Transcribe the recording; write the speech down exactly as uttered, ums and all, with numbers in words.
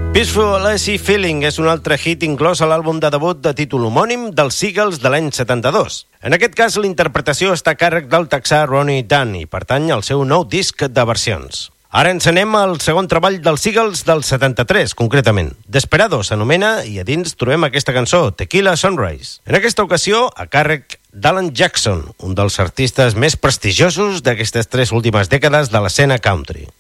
Peaceful Easy Feeling és un altre hit inclòs a l'àlbum de debut de títol homònim dels Eagles de l'any setanta-dos. En aquest cas, la interpretació està a càrrec del texà Ronnie Dunn i pertany al seu nou disc de versions. Ara ens anem al segon treball dels Eagles del setanta-tres, concretament. Desperado s'anomena i a dins trobem aquesta cançó, Tequila Sunrise. En aquesta ocasió, a càrrec d'Alan Jackson, un dels artistes més prestigiosos d'aquestes tres últimes dècades de l'escena country.